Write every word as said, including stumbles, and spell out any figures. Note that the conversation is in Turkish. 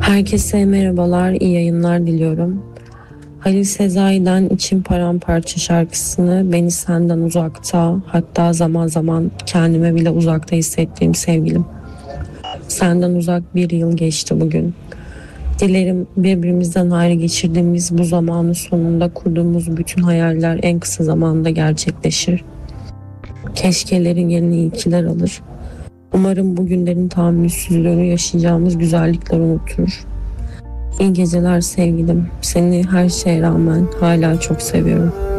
Herkese merhabalar, iyi yayınlar diliyorum. Halil Sezai'den İçim Paramparça şarkısını beni senden uzakta, hatta zaman zaman kendime bile uzakta hissettiğim sevgilim. Senden uzak bir yıl geçti bugün. Dilerim birbirimizden ayrı geçirdiğimiz bu zamanın sonunda kurduğumuz bütün hayaller en kısa zamanda gerçekleşir. Keşkelerin yerini iyikiler alır. Umarım bu günlerin tahammülsüzlüğünü yaşayacağımız güzellikler unutur. İyi geceler sevgilim. Seni her şeye rağmen hala çok seviyorum.